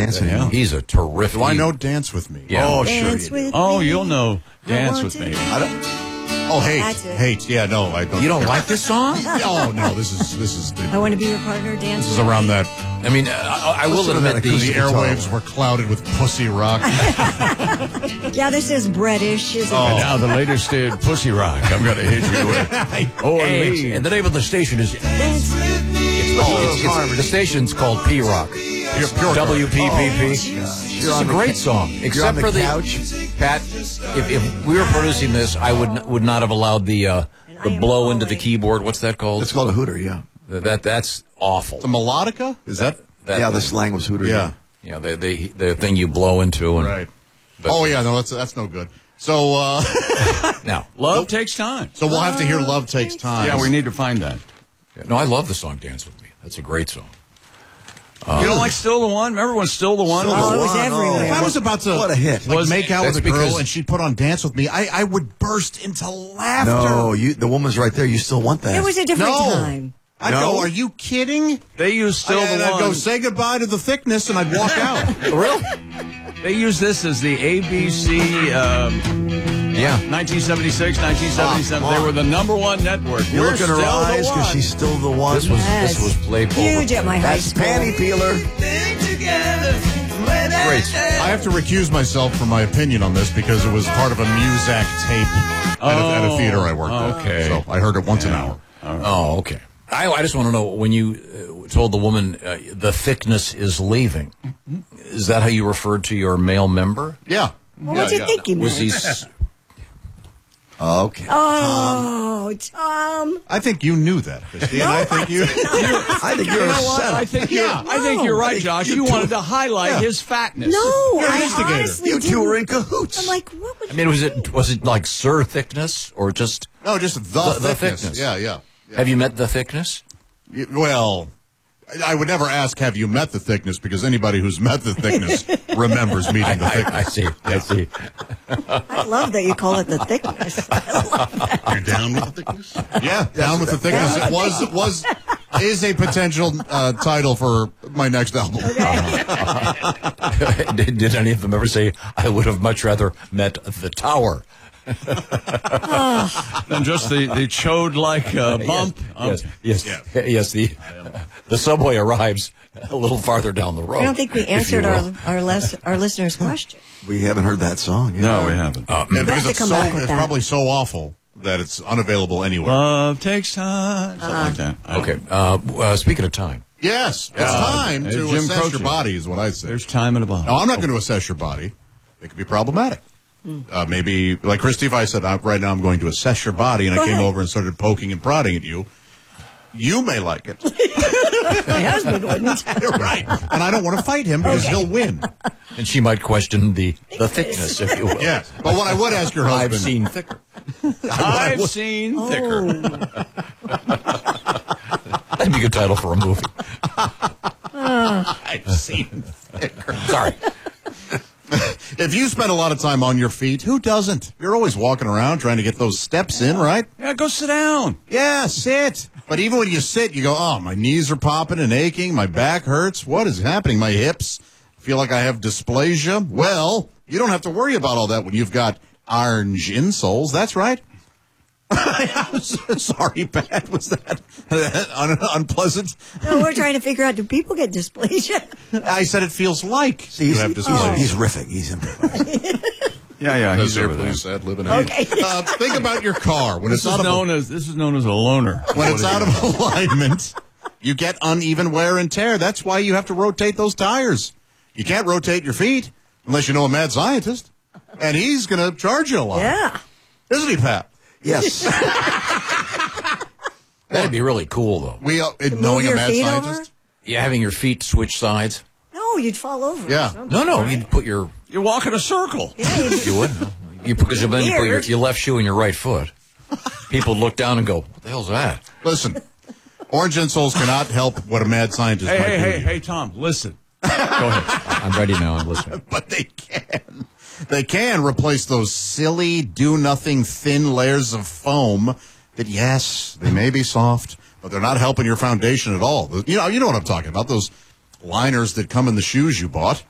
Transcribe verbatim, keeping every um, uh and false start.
dancing. Yeah. He's a terrific. Do I know Dance With Me? Yeah. Oh, Dance sure. You with do. Oh, me. you'll know Dance want with to Me. I don't, oh, Hate. That's it. Hate. Yeah, no, I don't. You don't like this song? Oh, no, this is, this is, the, I want to be your partner. Dance. this is with around me. that. I mean, uh, I, I will Listen to admit that the, The airwaves were clouded with pussy rock. Yeah, this is British, isn't And it? now the latest in Pussy Rock. I'm going to hit you with. Oh, Hey, Lee. and the name of the station is. It's, Dance with me. it's, it's, the station's called P Rock. Pure, pure W P P P. Oh, It's You're on a the great ca- song, You're except on the for the couch. Pat. If, if we were producing this, I would n- would not have allowed the uh, I the am blow into the falling. keyboard. What's that called? It's called a hooter, yeah. That that's awful. The melodica? Is that? That, Yeah, the slang was hooter. Yeah. you know, the, the the thing you blow into. And, Right. but- Oh, yeah, no, that's that's no good. So, uh, Now, Love takes time. so we'll have to hear Love Takes Time. Yeah, we need to find that. no, I love the song "Dance with Me." That's a great song. you don't like Still the One? Remember when Still the One? Still Oh, the it was One, everywhere. If I was about to What a hit. like, Was- make out with that's a girl because- and she'd put on Dance With Me, I, I would burst into laughter. No, you. The woman's right there. You still want that. It was a different No. time. I'd No. go, are you kidding? They use Still and the I'd One. go, say goodbye to the thickness, and I'd walk out. Really? They use this as the A B C um, Yeah. nineteen seventy-six, nineteen seventy-seven. Ah, they come on. were the number one network. You We're look in her still eyes the because one. she's still the one. This was Yes. this was played Huge over. at my high That's school. panty peeler. Great. I have to recuse myself from my opinion on this because it was part of a Muzak tape at, a, at a theater I worked at. okay. So I heard it once an hour. Oh, okay. I, I just want to know when you uh, told the woman uh, the thickness is leaving. Is that how you referred to your male member? Yeah. Well, yeah, what do you yeah. think he meant? Was he? s- Okay. Oh, Tom. I think you knew that, Christy, and I think you. I think you're You a know what? setup. I think you're. Yeah. I think you're right, No. Josh. You You two- wanted to highlight Yeah. his fatness. No, You're an I instigator. honestly You two didn't. were in cahoots. I'm like, what would I mean, was it was it like Sir Thickness or just? No, just the, The- the thickness. thickness. Yeah, yeah. yeah. Have you met the thickness? Y- Well, I- I would never ask, have you met the thickness? Because anybody who's met the thickness remembers meeting the I, thickness. I see. I see. I love that you call it the thickness. You're down with the thickness? Yeah, down with the thickness. It was, it was, is a potential uh, title for my next album. did, did any of them ever say, "I would have much rather met the tower"? Than just the the chode like uh, bump. Um, Yes, yes, yes. yes the the subway arrives a little farther down the road. I don't think we if you answered will. our our, les- our listeners' question. We haven't heard that song. Yeah. No, we haven't. Yeah, We'll because have to it's, come so, back with it's that. probably so awful that it's unavailable anywhere. Love takes time. Something like that. I don't- Okay. Uh, uh, speaking of time, yes, it's Uh, time uh, to Jim assess Croce. your body, is what I say. There's time in a bottle. No, I'm not going to assess your body. It could be problematic. Uh, maybe, like Christy, if I said, uh, right now I'm going to assess your body, and Go I came ahead. over and started poking and prodding at you, you may like it. My husband wouldn't. Right. And I don't want to fight him because he'll win. and she might question the the thickness, if you will. Yes. But what I would ask your husband. I've seen thicker. I've would- seen thicker. That'd be a good title for a movie. I've seen thicker. Sorry. If you spend a lot of time on your feet, who doesn't? You're always walking around trying to get those steps in, right? Yeah, go sit down. Yeah, sit. But even when you sit, you go, oh, my knees are popping and aching. My back hurts. What is happening? My hips feel like I have dysplasia. Well, you don't have to worry about all that when you've got orange insoles. That's right. Sorry, Pat. Was that un- unpleasant? No, we're trying to figure out, do people get dysplasia? I said it feels like See, you he's, have he's, dysplasia. he's riffing. He's improvising. Yeah, yeah, he's over there. Said, living Okay. Uh, think about your car when This it's is out of known as this is known as a loner. when it's out of alignment. You get uneven wear and tear. That's why you have to rotate those tires. You can't rotate your feet unless you know a mad scientist, and he's going to charge you a lot, Yeah. isn't he, Pat? Yes. That'd be really cool, though. We uh, move knowing a your mad feet scientist. Yeah, having your feet switch sides. No, you'd fall over. Yeah. or something, No, no, right? you'd put your You walk in a circle. Yeah, you'd- you would you because then you put your, Weird. your left shoe in your right foot. People look down and go, "What the hell's that?" Listen, orange insoles cannot help what a mad scientist Hey, might hey, do. hey, to you. hey, Tom, listen. Go ahead. I'm ready now. I'm listening. But they can. They can replace those silly, do-nothing, thin layers of foam that, yes, they may be soft, but they're not helping your foundation at all. You know, you know what I'm talking about, those liners that come in the shoes you bought.